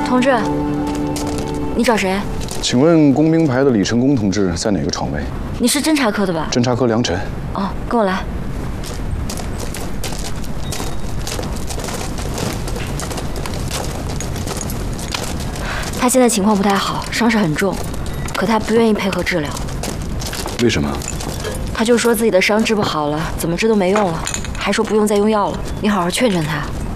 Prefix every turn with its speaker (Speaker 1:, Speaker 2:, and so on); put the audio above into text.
Speaker 1: 同志，你找谁？
Speaker 2: 请问工兵排的李成功同志在哪个床位？
Speaker 1: 你是侦查科的吧？
Speaker 2: 侦查科梁晨。
Speaker 1: 哦，跟我来。他现在情况不太好，伤势很重，可他不愿意配合治疗。
Speaker 2: 为什么？
Speaker 1: 他就说自己的伤治不好了，怎么治都没用了，还说不用再用药了。你好好劝劝他。